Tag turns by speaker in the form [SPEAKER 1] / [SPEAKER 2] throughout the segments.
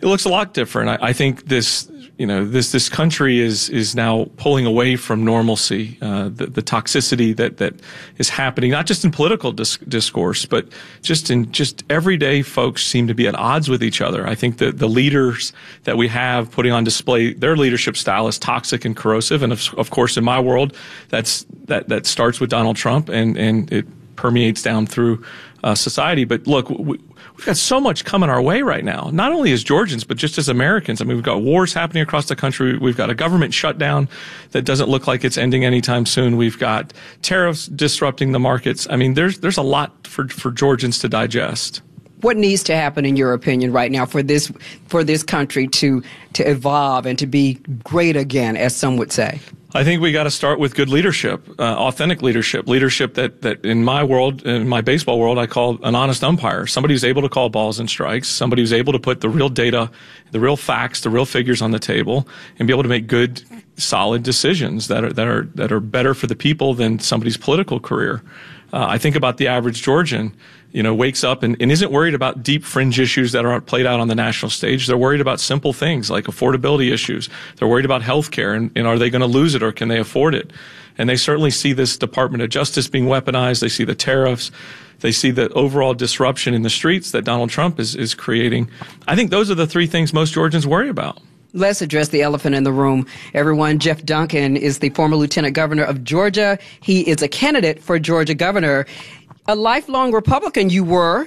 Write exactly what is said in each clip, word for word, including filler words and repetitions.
[SPEAKER 1] looks a lot different. I, I think this, you know, this this country is is now pulling away from normalcy. Uh, the, the toxicity that that is happening, not just in political dis- discourse, but just in just everyday folks seem to be at odds with each other. I think that the leaders that we have putting on display their leadership style is toxic and corrosive. And of, of course, in my world, that's that that starts with Donald Trump, and and it permeates down through uh, society. But look, we, we've got so much coming our way right now, not only as Georgians, but just as Americans. I mean, we've got wars happening across the country. We've got a government shutdown that doesn't look like it's ending anytime soon. We've got tariffs disrupting the markets. I mean, there's there's a lot for, for Georgians to digest.
[SPEAKER 2] What needs to happen, in your opinion, right now for this for this country to to evolve and to be great again, as some would say?
[SPEAKER 1] I think we got to start with good leadership, uh, authentic leadership, leadership that, that in my world, in my baseball world, I call an honest umpire, somebody who's able to call balls and strikes, somebody who's able to put the real data, the real facts, the real figures on the table, and be able to make good, solid decisions that are that are that are better for the people than somebody's political career. Uh, I think about the average Georgian, you know, wakes up and, and isn't worried about deep fringe issues that aren't played out on the national stage. They're worried about simple things like affordability issues. They're worried about health care and, and are they going to lose it or can they afford it? And they certainly see this Department of Justice being weaponized. They see the tariffs. They see the overall disruption in the streets that Donald Trump is, is creating. I think those are the three things most Georgians worry about.
[SPEAKER 2] Let's address the elephant in the room. Everyone, Jeff Duncan is the former lieutenant governor of Georgia. He is a candidate for Georgia governor. A lifelong Republican you were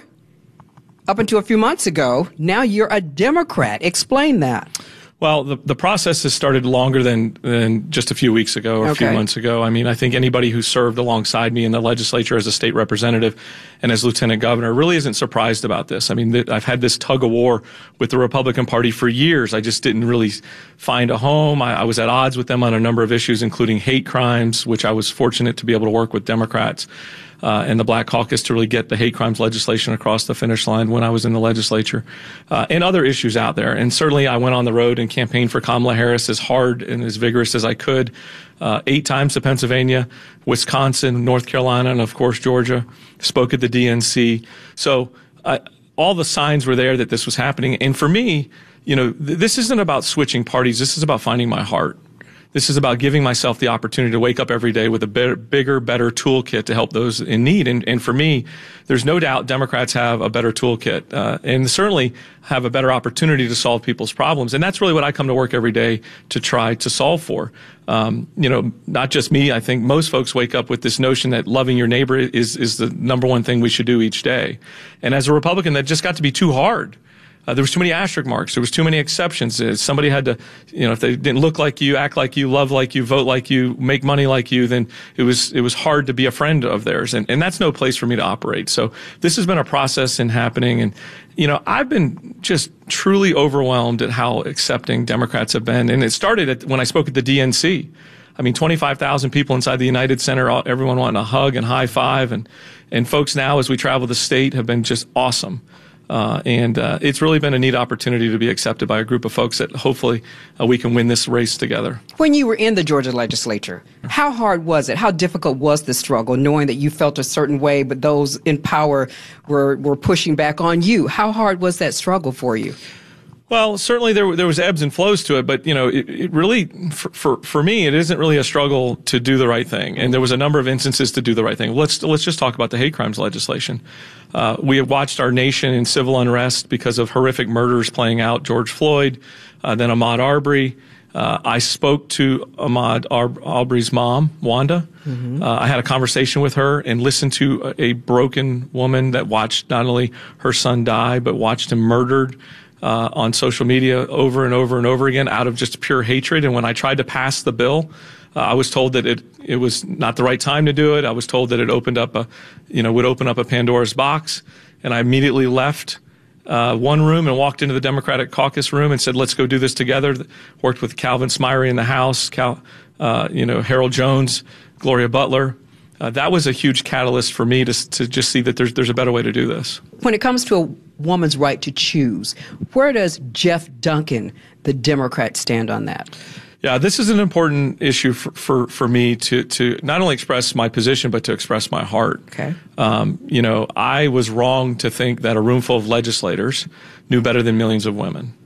[SPEAKER 2] up until a few months ago. Now you're a Democrat. Explain that.
[SPEAKER 1] Well, the, the process has started longer than, than just a few weeks ago or
[SPEAKER 2] Okay.
[SPEAKER 1] a few months ago. I mean, I think anybody who served alongside me in the legislature as a state representative and as lieutenant governor really isn't surprised about this. I mean, th- I've had this tug of war with the Republican Party for years. I just didn't really find a home. I, I was at odds with them on a number of issues, including hate crimes, which I was fortunate to be able to work with Democrats Uh, and the Black Caucus to really get the hate crimes legislation across the finish line when I was in the legislature, uh, and other issues out there. And certainly I went on the road and campaigned for Kamala Harris as hard and as vigorous as I could, uh, eight times to Pennsylvania, Wisconsin, North Carolina, and of course Georgia, spoke at the D N C. So uh, all the signs were there that this was happening. And for me, you know, th- this isn't about switching parties. This is about finding my heart. This is about giving myself the opportunity to wake up every day with a better, bigger, better toolkit to help those in need. And, and for me, there's no doubt Democrats have a better toolkit uh, and certainly have a better opportunity to solve people's problems. And that's really what I come to work every day to try to solve for. Um, you know, not just me. I think most folks wake up with this notion that loving your neighbor is, is the number one thing we should do each day. And as a Republican, that just got to be too hard. Uh, there was too many asterisk marks. There was too many exceptions. Uh, somebody had to, you know, if they didn't look like you, act like you, love like you, vote like you, make money like you, then it was it was hard to be a friend of theirs. And, and that's no place for me to operate. So this has been a process in happening. And, you know, I've been just truly overwhelmed at how accepting Democrats have been. And it started at, when I spoke at the D N C. I mean, twenty-five thousand people inside the United Center, all, everyone wanting a hug and high five. And, and folks now, as we travel the state, have been just awesome. Uh, and uh, it's really been a neat opportunity to be accepted by a group of folks that hopefully uh, we can win this race together.
[SPEAKER 2] When you were in the Georgia legislature, how hard was it? How difficult was the struggle, knowing that you felt a certain way, but those in power were, were pushing back on you? How hard was that struggle for you?
[SPEAKER 1] Well, certainly there there was ebbs and flows to it, but you know, it, it really for, for for me, it isn't really a struggle to do the right thing. And there was a number of instances to do the right thing. Let's let's just talk about the hate crimes legislation. Uh, we have watched our nation in civil unrest because of horrific murders playing out. George Floyd, uh, then Ahmaud Arbery. Uh, I spoke to Ahmaud Ar- Arbery's mom, Wanda. Mm-hmm. Uh, I had a conversation with her and listened to a, a broken woman that watched not only her son die, but watched him murdered Uh, on social media over and over and over again out of just pure hatred. And when I tried to pass the bill, uh, I was told that it it was not the right time to do it. I was told that it opened up a, you know, would open up a Pandora's box. And I immediately left uh, one room and walked into the Democratic caucus room and said, let's go do this together. Worked with Calvin Smyre in the House, Cal, uh, you know, Harold Jones, Gloria Butler. Uh, that was a huge catalyst for me to to just see that there's there's a better way to do this.
[SPEAKER 2] When it comes to a woman's right to choose, where does Jeff Duncan, the Democrat, stand on that?
[SPEAKER 1] Yeah, this is an important issue for, for, for me to, to not only express my position, but to express my heart.
[SPEAKER 2] Okay.
[SPEAKER 1] Um, you know, I was wrong to think that a room full of legislators knew better than millions of women.